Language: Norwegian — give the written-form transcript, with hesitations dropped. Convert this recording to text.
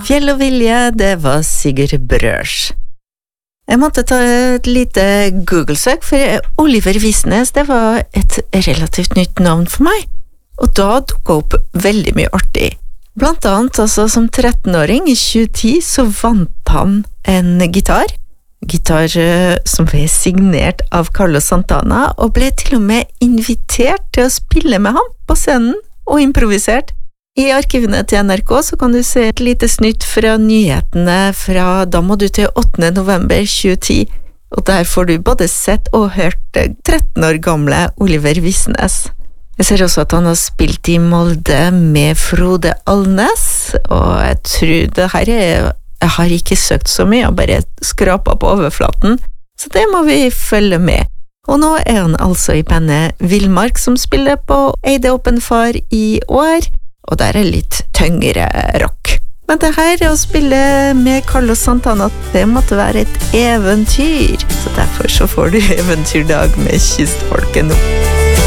Fjell og vilje, det var Sigurd Brørs. Jeg måtte ta et lite Google-søk, for Oliver Visnes, det var et relativt nytt navn for meg. Og da dukket opp veldig mye artig. Blant annet, altså, som 13-åring i 2010, så vant han en gitar som ble signert av Carlos Santana, og ble til og med invitert til å spille med ham på scenen, og improvisert. I arkivene til NRK så kan du se et lite snytt fra nyhetene fra, da må du til 8. november 2010, og der får du både sett og hørt 13 år gamle Oliver Visnes. Jeg ser også at han har spilt i Molde med Frode Alnes, og jeg tror det her jeg har ikke søkt så mye, og bare skrapet på overflaten, så det må vi følge med. Og nå er han altså i bandet Villmark, som spiller på Eide Open Far i år, og der er litt tyngre rock. Men det her å spille med Carlos Santana, det måtte være et eventyr, så derfor så får du eventyrdag med Kystfolket nå.